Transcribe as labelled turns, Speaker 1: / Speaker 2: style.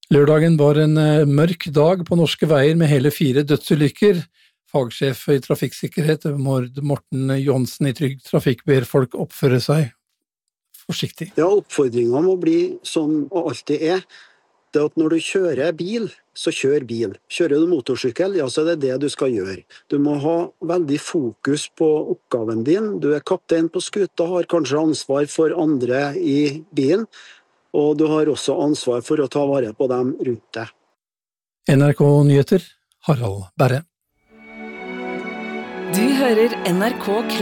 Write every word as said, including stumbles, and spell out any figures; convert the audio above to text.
Speaker 1: Lørdagen var en mørk dag på norske veier med hele fire dødsulykker. Fagsjef i trafikksikkerhet, Morten Johnsen i Trygg Trafikk, ber folk oppføre seg forsiktig.
Speaker 2: Ja, oppfordringen må bli som og alltid er. Det at når du kjører bil, så kjør bil. Kjører du motorsykkel, ja, så er det det du skal gjøre. Du må ha veldig fokus på oppgaven din. Du er kaptein på skuta, har kanskje ansvar for andre i bilen. Og du har også ansvar for å ta vare på dem rundt deg.
Speaker 1: N R K Nyheter, Harald Berre.
Speaker 3: Du hører N R K